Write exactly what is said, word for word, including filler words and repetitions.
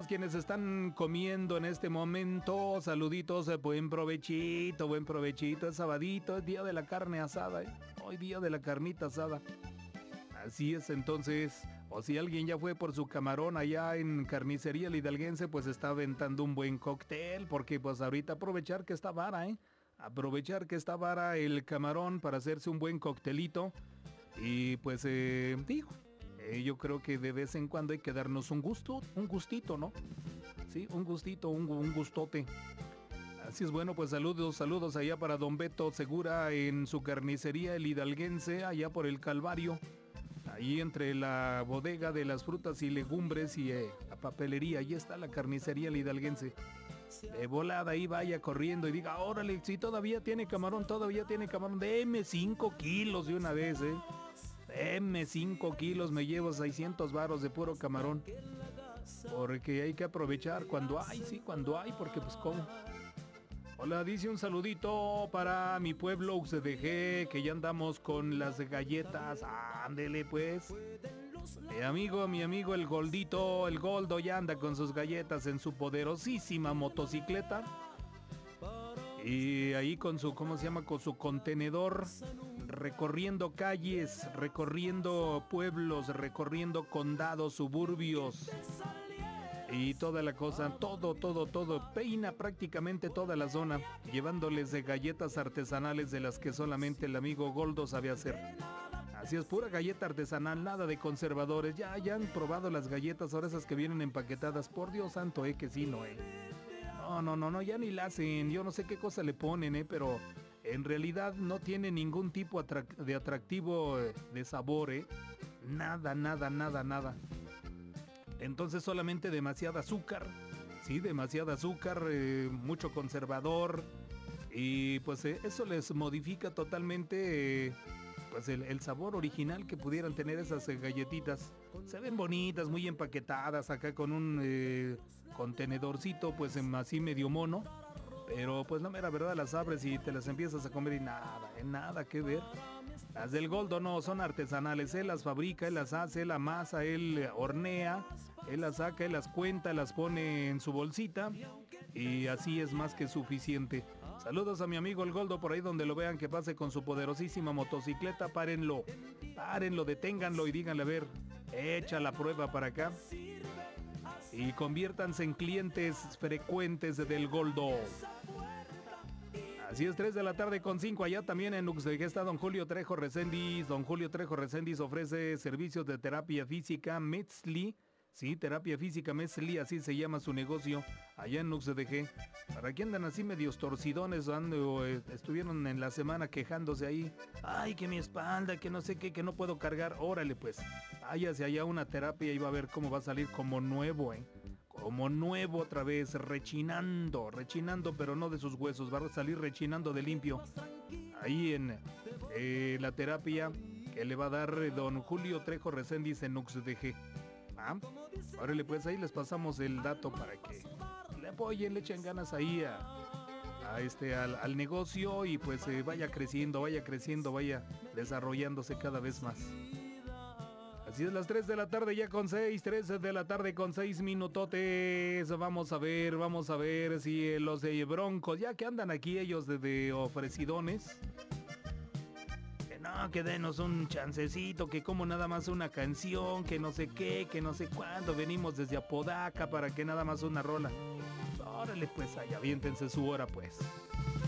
quienes están comiendo en este momento, saluditos, eh, buen provechito, buen provechito, es sabadito, es día de la carne asada, ¿eh? Hoy día de la carnita asada. Así es, entonces, o si alguien ya fue por su camarón allá en Carnicería El Hidalguense, pues está aventando un buen cóctel, porque pues ahorita aprovechar que está vara, ¿eh? Aprovechar que está vara el camarón para hacerse un buen coctelito. Y pues, eh, digo, eh, yo creo que de vez en cuando hay que darnos un gusto, un gustito, ¿no? Sí, un gustito, un, un gustote. Así es, bueno, pues saludos, saludos allá para don Beto Segura en su Carnicería El Hidalguense, allá por el Calvario. Ahí entre la bodega de las frutas y legumbres y eh, la papelería, ahí está la Carnicería El Hidalguense. De volada ahí vaya corriendo y diga, órale, si todavía tiene camarón, todavía tiene camarón, deme cinco kilos de una vez, eh. Deme cinco kilos, me llevo seiscientos varos de puro camarón. Porque hay que aprovechar cuando hay, sí, cuando hay, porque pues cómo. Hola, dice un saludito para mi pueblo U C D G, que ya andamos con las galletas. Ándele pues. Mi amigo, mi amigo el Goldito, el Goldo ya anda con sus galletas en su poderosísima motocicleta. Y ahí con su, ¿cómo se llama? Con su contenedor, recorriendo calles, recorriendo pueblos, recorriendo condados, suburbios. Y toda la cosa, todo, todo, todo, peina prácticamente toda la zona, llevándoles de galletas artesanales de las que solamente el amigo Goldo sabe hacer. Así es, pura galleta artesanal, nada de conservadores. Ya, ya han probado las galletas, ahora esas que vienen empaquetadas. Por Dios santo, eh, que sí, no, eh. No, no, no, no, ya ni la hacen. Yo no sé qué cosa le ponen, eh, pero en realidad no tiene ningún tipo atrac- de atractivo eh, de sabor, eh. Nada, nada, nada, nada. Entonces solamente demasiada azúcar, sí, demasiada azúcar, eh, mucho conservador. Y pues eh, eso les modifica totalmente... Eh, pues el, el sabor original que pudieran tener esas eh, galletitas. Se ven bonitas, muy empaquetadas, acá con un eh, contenedorcito pues en, así medio mono, pero pues la mera verdad las abres y te las empiezas a comer y nada, eh, nada que ver. Las del Goldo no, son artesanales, él las fabrica, él las hace, él amasa, él hornea, él las saca, él las cuenta, las pone en su bolsita y así es más que suficiente. Saludos a mi amigo el Goldo por ahí donde lo vean que pase con su poderosísima motocicleta, párenlo, párenlo, deténganlo y díganle a ver, echa la prueba para acá y conviértanse en clientes frecuentes del Goldo. Así es, tres de la tarde con cinco, allá también en Uxtejía está don Julio Trejo Reséndiz. Don Julio Trejo Reséndiz ofrece servicios de terapia física Metzli. Sí, terapia física Metzli, así se llama su negocio, allá en Uxtejía. Para que andan así medios torcidones, ando, eh, estuvieron en la semana quejándose ahí. Ay, que mi espalda, que no sé qué, que no puedo cargar. Órale pues, váyase allá una terapia y va a ver cómo va a salir como nuevo, eh. Como nuevo otra vez, rechinando, rechinando, pero no de sus huesos, va a salir rechinando de limpio. Ahí en eh, la terapia que le va a dar eh, don Julio Trejo Reséndiz en Uxtejía. ¿Ah? Órale, pues ahí les pasamos el dato para que le apoyen, le echen ganas ahí a, a este, al, al negocio y pues eh, vaya creciendo, vaya creciendo, vaya desarrollándose cada vez más. Así es, las tres de la tarde ya con seis, tres de la tarde con seis minutotes. Vamos a ver, vamos a ver si los de Broncos, ya que andan aquí ellos de, de ofrecidones. Que no, que denos un chancecito, que como nada más una canción, que no sé qué, que no sé cuándo. Venimos desde Apodaca para que nada más una rola. Órale pues, allá aviéntense su hora pues.